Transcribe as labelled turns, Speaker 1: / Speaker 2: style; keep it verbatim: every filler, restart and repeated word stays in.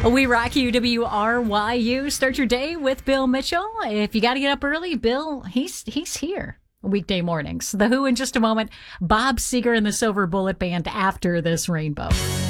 Speaker 1: We rock you, W R Y U. Start your day with Bill Mitchell. If you got to get up early, Bill, he's he's here weekday mornings. The Who in just a moment. Bob Seger and the Silver Bullet Band after this rainbow.